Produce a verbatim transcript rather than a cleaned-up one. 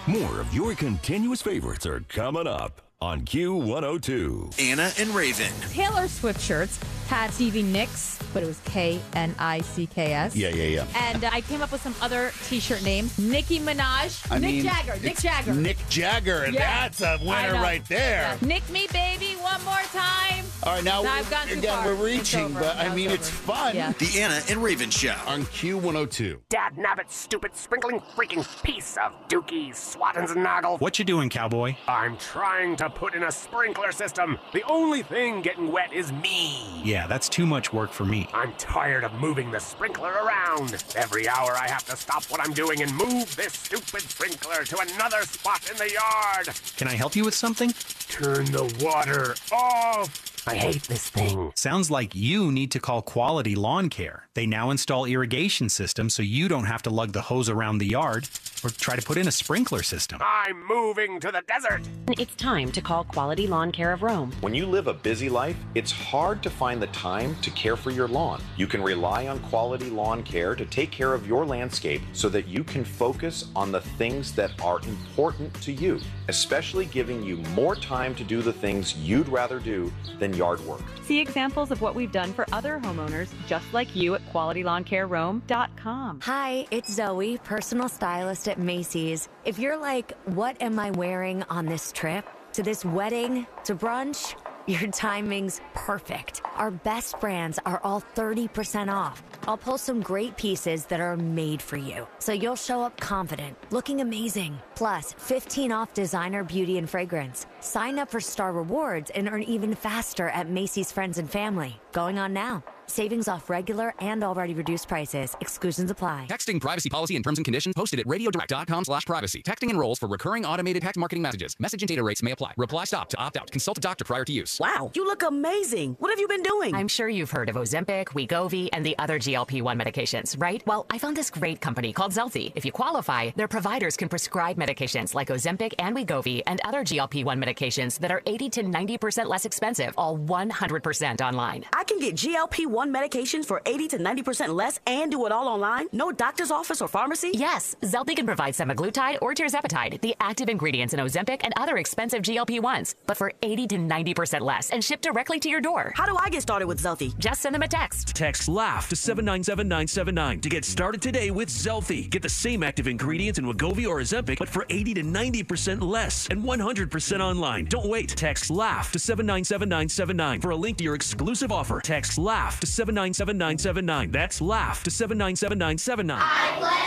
More of your continuous favorites are coming up on Q one oh two. Anna and Raven. Taylor Swift shirts had Stevie Nicks, but it was K N I C K S. Yeah, yeah, yeah. And uh, I came up with some other T-shirt names. Nicki Minaj. I Nick mean, Jagger. Nick it's Jagger. Nick Jagger, and Yeah. that's a I winner know. right there. Yeah. Nick me, baby, one more time. All right, now, Now I've gone too again, far. we're It's reaching, over. but I Now mean, it's it's over. fun Yeah. The Anna and Raven Show. on Q one oh two. Dad nabbit, stupid, sprinkling, freaking piece of dookie, swattens and noggle. What you doing, cowboy? I'm trying to put in a sprinkler system. The only thing getting wet is me. Yeah, that's too much work for me. I'm tired of moving the sprinkler around. Every hour I have to stop what I'm doing and move this stupid sprinkler to another spot in the yard. Can I help you with something? Turn the water off. I hate this thing. Sounds like you need to call Quality Lawn Care. They now install irrigation systems so you don't have to lug the hose around the yard or try to put in a sprinkler system. I'm moving to the desert. It's time to call Quality Lawn Care of Rome. When you live a busy life, it's hard to find the time to care for your lawn. You can rely on Quality Lawn Care to take care of your landscape so that you can focus on the things that are important to you, especially giving you more time to do the things you'd rather do than yard work. See examples of what we've done for other homeowners just like you at quality lawn care rome dot com. Hi, it's Zoe, personal stylist at Macy's. If you're like, what am I wearing on this trip? To this wedding? To brunch? Your timing's perfect. Our best brands are all thirty percent off. I'll pull some great pieces that are made for you, so you'll show up confident, looking amazing. Plus, fifteen off designer beauty and fragrance. Sign up for Star Rewards and earn even faster at Macy's Friends and Family. Going on now. Savings off regular and already reduced prices. Exclusions apply. Texting privacy policy and terms and conditions posted at radiodirect.com slash privacy. Texting enrolls for recurring automated text marketing messages. Message and data rates may apply. Reply stop to opt out. Consult a doctor prior to use. Wow, you look amazing. What have you been doing? I'm sure you've heard of Ozempic, Wegovy, and the other G L P one medications, right? Well, I found this great company called Zelty. If you qualify, their providers can prescribe medications like Ozempic and Wegovy and other G L P one medications that are eighty to ninety percent less expensive, all one hundred percent online. I can get G L P one medications for eighty to ninety percent less and do it all online? No doctor's office or pharmacy? Yes, Zelty can provide semaglutide or tirzepatide, the active ingredients in Ozempic and other expensive G L P ones, but for eighty to ninety percent less and shipped directly to your door. How do I get started with Zelty? Just send them a text. Text LAUGH to seven nine seven nine seven nine to get started today with Zelty. Get the same active ingredients in Wegovy or Ozempic, but for eighty to ninety percent less and one hundred percent online. Don't wait. Text LAUGH to seven nine seven nine seven nine for a link to your exclusive offer. Text LAUGH to seven nine seven nine seven nine. That's LAUGH to seven nine seven nine seven nine.